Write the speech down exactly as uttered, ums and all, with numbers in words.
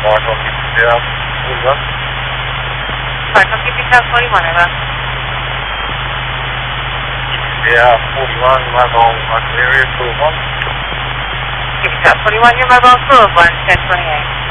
Mark on yeah, forty-one. Sorry, can you pick up forty-one, over? Yeah, forty-one, mobile one area, two oh one. Pick up forty-one, your mobile two oh one, ten twenty-eight.